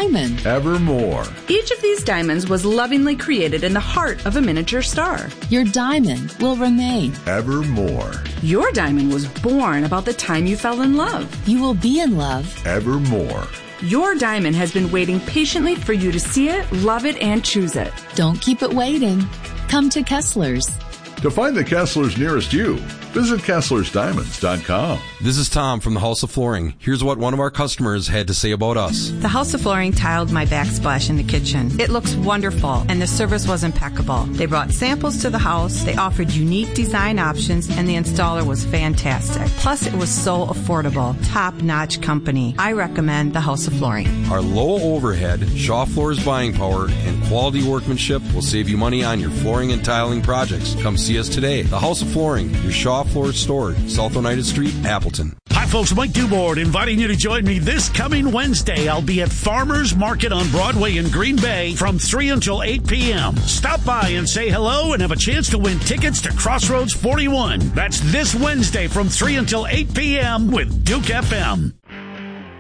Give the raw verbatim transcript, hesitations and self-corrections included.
diamond. Evermore. Each of these diamonds was lovingly created in the heart of a miniature star. Your diamond will remain. Evermore. Your diamond was born about the time you fell in love. You will be in love. Evermore. Your diamond has been waiting patiently for you to see it, love it, and choose it. Don't keep it waiting. Come to Kessler's. To find the Kesslers nearest you, visit Kesslers Diamonds dot com. This is Tom from the House of Flooring. Here's what one of our customers had to say about us. The House of Flooring tiled my backsplash in the kitchen. It looks wonderful, and the service was impeccable. They brought samples to the house, they offered unique design options, and the installer was fantastic. Plus, it was so affordable. Top-notch company. I recommend the House of Flooring. Our low overhead, Shaw Floors buying power, and quality workmanship will save you money on your flooring and tiling projects. Come see us today. The House of Flooring, your Shaw Floors store, South Oneida Street, Appleton. Hi, folks. Mike Dubord inviting you to join me this coming Wednesday. I'll be at Farmers Market on Broadway in Green Bay from three until eight p.m. Stop by and say hello and have a chance to win tickets to Crossroads forty-one. That's this Wednesday from three until eight p.m. with Duke F M.